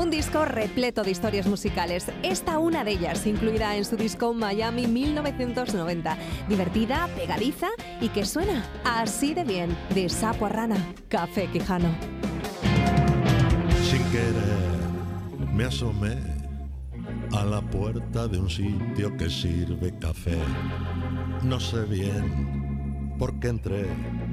Un disco repleto de historias musicales. Esta una de ellas, incluida en su disco Miami 1990. Divertida, pegadiza y que suena así de bien. De sapo a rana, Café Quijano. Sin querer me asomé a la puerta de un sitio que sirve café. No sé bien por qué entré.